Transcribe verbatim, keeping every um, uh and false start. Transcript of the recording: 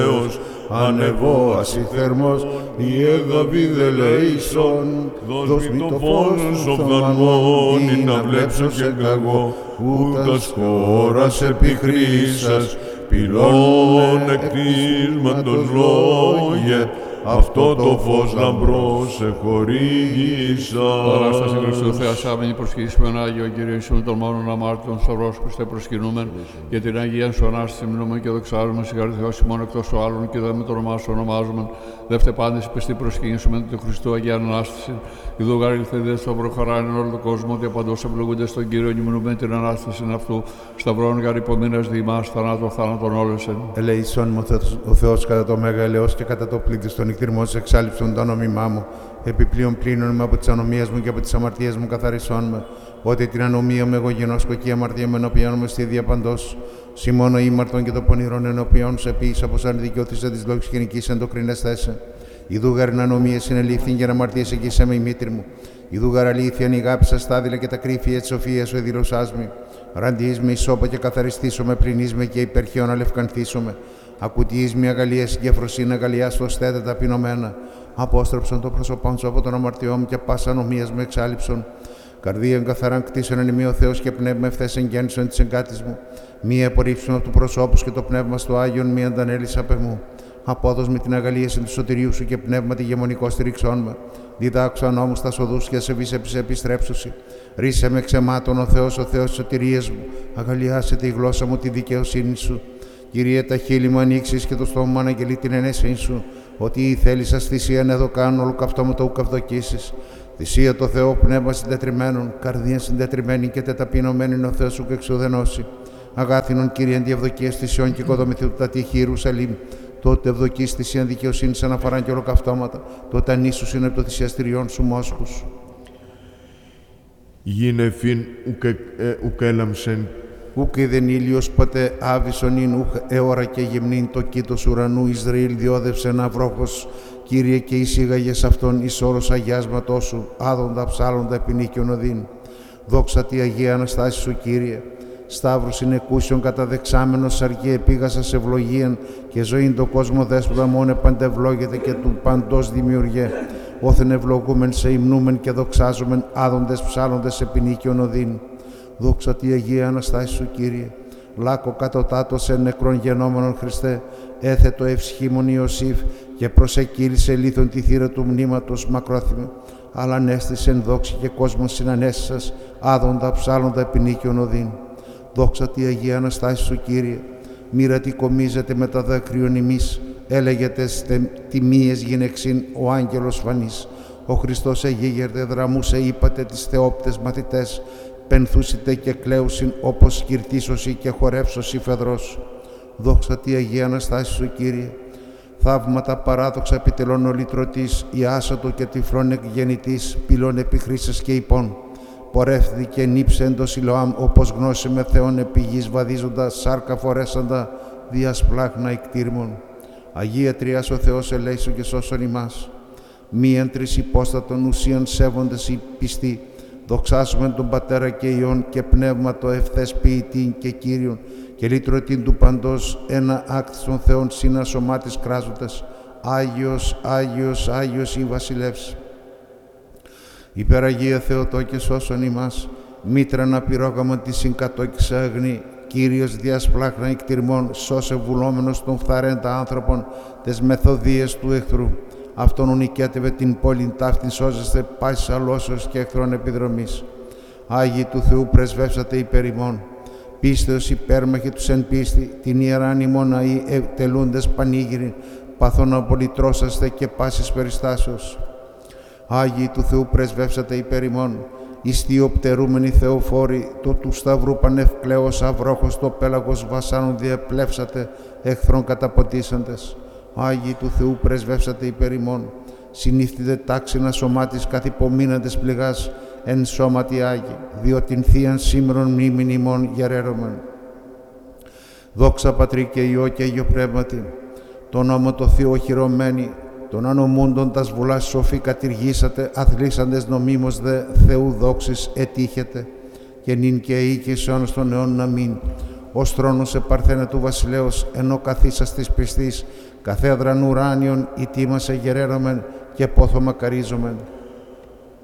ανεβόαση θερμός, η έγαβη δελεήσον, δώσ' μη το φως οφθαλμών, ή να βλέψω και καγώ, ούτας χώρας επιχρήσας, πυλών εκτίσματος λόγε, αυτό το φως λαμπρός σε χορήγησα. Παράσταση Χριστού Θεασάμενη προσχήσουμε Άγιο Κύριε Ιησού των μόνων αμάρτητων σταυρός Χριστέ προσκυνούμεν, για την Αγία Σου Ανάσταση μιλούμε και δοξάζουμε συγχαρητιώσει μόνο εκτός ο άλλων και δε με το όνομά Σου ονομάζουμε. Δεύτε πάντες πιστοί προσκυνήσουμε του Χριστού Αγία Ανάσταση. Ιδού γάρ ήλθε δε σταυρό χαρά εν όλο τον κόσμο, ότι απαντός ευλογούνται στον Κύριο νημνούμε την Ανάσταση αυτού. Σταυρών γάρ υπομείνας διημάς, θανάτω θάνατον όλεσεν. Ελεησόν ο Θεός κατά το μέγα ελαιός και κατά το πλήκτης των νυχτηρμών σε εξάλληψον το όνομά μου. Επιπλέον πλύνων με από τις ανομίες μου και από τις αμαρτίες μου καθαρισόν με. Ότι την ανομία μου εγώ γενώσκω και η αμαρτία με ενωπιών μου στη διαπαντός. Σιμώνω ήμαρτον και το πονηρών ενωπιών σε ποιήσα πως αν δικαιώθησε της λόγης γενικής εντοκρινές θέσε. Ιδού γαρ ανομίες συνελήφθην για να αμαρτίες εκεί σε με η μήτρη μου. Ιδού γαρ αλήθεια ανηγάπησα στάδιλα και τα κρύφια της σοφίας σου εδηλωσάς με. Ραντιείς με ισόπα και καθαριστήσω με, πλυνείς με και υπερχαίων αλευκανθήσω με. Ακουτιείς μια αγαλία συγκεφροσύνη αγαλιά στο στέτα ταπεινωμένα. Απόστρεψον το πρόσωπόν σου από τον αμαρτιό μου και πάσα ανομίας με εξάλληψον. Καρδίαν καθαράν κτίσον εν ημί ο Θεός και πνεύμα ευθές εγγέννησον της εγκάτης μου. Μία απορρίψουν από του προσώπου και το πνεύμα στο Άγιον μία αντανέλησα απ' εμού. Απόδος με την αγαλίαση του σωτηρίου σου και πνεύμα τη γεμονικό στηρίξόν με. Διδάξω νόμους στα σοδούς και σε βίσεψη επιστρέψουσι. Ρίσε με ξεμάτων ο Θεός, ο Θεός της σωτηρίας μου. Αγαλιάσε τη γλώσσα μου τη δικαιοσύνη σου. Κύριε, τα χείλη μου ανοίξεις και το στόμα μου αναγγελεί την ενέσυνη σου. Ότι η θέλησα θυσίαν εδώ κάνω, όλο καυτό μου το ουκ αυδοκίσεις. Θυσία το Θεό, πνεύμα συντετριμένων, καρδία συντετριμένη και τεταπεινωμένη είναι ο Θεός σου και εξουδενώσει. Αγάθινον, Κύριε, αντιευδοκίες θυσιών και οικοδομηθούν τα τείχη Ιερουσαλήμ. Τότε ευδοκείς θυσίαν δικαιοσύνης αναφοράν και ολοκαυτώματα. Τότε ανήσους είναι από το θυσιαστηριών σου μόσχους. Γίνεφιν ουκ έλαμψεν. Ουκ είδεν ήλιος ποτέ άβυσον ειν ουκ έωρα και γυμνήν το κήτος ουρανού Ισραήλ διόδευσε ένα βρόχος. Κύριε, και εισήγαγες αυτόν εις όρος αγιάσματός σου, άδοντα ψάλλοντα επινίκιον οδύν. Δόξα τη Αγία Αναστάση σου, Κύριε. Σταύρους είναι εκούσιον καταδεξάμενος αργή επίγασα σε ευλογίαν και ζωήν το κόσμο δέσποτα μόνε παντευλόγεται και του παντός δημιουργέ. Όθεν ευλογούμεν σε υμνούμεν και δοξάζομεν άδοντες ψάλλοντες επινίκιον οδύν. Δόξα τη Αγία Αναστάση σου, Κύριε. Λάκο κατωτάτος εν νεκρών γενόμενον Χριστέ, έθετο ευσχήμων Ιωσήφ και προσεκύλησε λίθον τη θύρα του μνήματος μακρόθυμε. Αλλά ανέστησεν δόξη και κόσμον συνανέστησας, άδοντα ψάλλοντα επινίκιον οδύν. Δόξα τη Αγία Αναστάση σου, Κύριε. Μοίρα τι κομίζεται με τα δάκρυον ημείς, έλεγεται στε τιμίες γυναιξήν ο άγγελος φανής. Ο Χριστός εγίγερτε δραμούσε είπατε τις θεόπτες μαθητές, πενθούσιτε και κλαίουσιν όπως σκυρτήσωσι και χορεύσωσι φεδρός. Δόξα τη Αγία Αναστάση σου, Κύριε. Θαύματα παράδοξα επιτελών ο λυτρωτής, η άσατο και τυφλών εκγεννητής, πυλών επιχρήσας και υπών. Πορεύθη και νύψε εντός Ιλοάμ, όπως γνώση με Θεόν επί γης βαδίζοντα, σάρκα φορέσαντα, διασπλάχνα εκτήρμων. Αγία Τριάς ο Θεός ελέησον και σώσον ημάς. Μίαν τρεις υπόστατον ουσίαν σέβοντες οι πιστοί, δοξάσουμε τον Πατέρα και Υιόν και Πνεύμα το ευθές ποιητήν και Κύριον και λυτρωτήν του παντός ένα άκτιστον Θεόν σύνα σωμάτης κράζοντας. Άγιος, Άγιος, Άγιος η Βασιλεύς. Υπεραγία Θεοτό και σώσον ημάς, μήτρα να πυρόγαμα τη συγκατόκισα αγνή, Κύριος διασπλάχνα εκτιρμών, σώσε βουλόμενος των φθαρέντα άνθρωπον, τες μεθοδίες του εχθρού. Αυτόν ουνικέτευε την πόλην ταύτην σώζεστε, πάσης αλώσεως και εχθρών επιδρομής. Άγιοι του Θεού πρεσβεύσατε υπέρ ημών. Πίστεως υπέρμαχοι τους εν πίστη, την ιεράν ημών αεί τελούντες πανήγυριν, παθών απολυτρώσαστε και πάσης περιστάσεως. Άγιοι του Θεού πρεσβεύσατε υπέρ ημών, ιστιοι πτερούμενοι Θεοφόροι, το του Σταυρού πανευκλαίος αυρόχος το πέλαγος βασάνων διεπλεύσατε, εχθρών καταποτίσαντες. Άγιοι του Θεού πρεσβεύσατε υπέρ ημών, συνήφθητε τάξινα σωμάτης καθυπομείναντες πληγάς, εν σώματι Άγιοι, διό την Θείαν σήμερον μνήμην ημών γεραίρομεν. Δόξα Πατρί και Υιό και Αγιο Πνεύματι, τον νόμο το Θείο οχυρωμένοι, τον ανομούντον τας βουλάς σοφοί κατηργήσατε, αθλήσαντες νομίμως δε Θεού δόξης ετύχετε, και νυν και ή και εις αιώνας των αιώνων αμήν. ως θρόνος επαρθένε του βασιλέως, ενώ καθίσας της πιστής, καθέδραν ουράνιον, ητήμασε γεραίνομεν και πόθο μακαρίζομεν.